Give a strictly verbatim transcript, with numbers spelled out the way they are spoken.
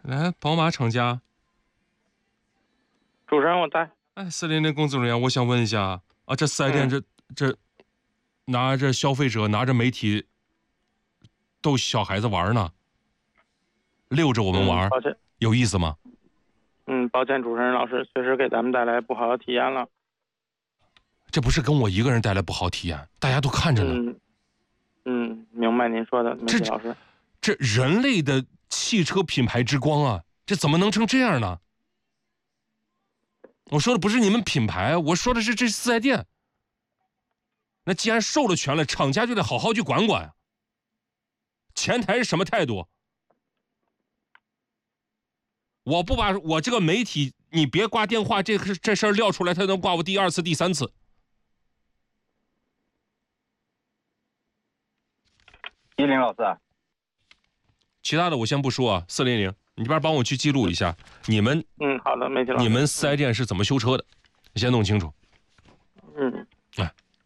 来，宝马厂家。 主持人我在。 哎，四零零工作人员，我想问一下啊，这四 S 店这、嗯、这拿着消费者拿着媒体逗小孩子玩呢，溜着我们玩， 嗯、抱歉， 有意思吗？ 嗯，抱歉，主持人老师，确实给咱们带来不好的体验了。 这不是跟我一个人带来不好体验，大家都看着呢。 嗯，嗯，明白您说的，媒体老师。 这人类的汽车品牌之光啊，这怎么能成这样呢？我说的不是你们品牌，我说的是这四 S 店。那既然授了权了，厂家就得好好去管管啊。前台是什么态度？我不把我这个媒体，你别挂电话，这这事儿撂出来，他能挂我第二次、第三次。 一零老师， 其他的我先不说啊，四零零，你这边帮我去记录一下，你们嗯，好的，媒体老师， 你们四 S 店是怎么修车的？你先弄清楚。 嗯， 哎。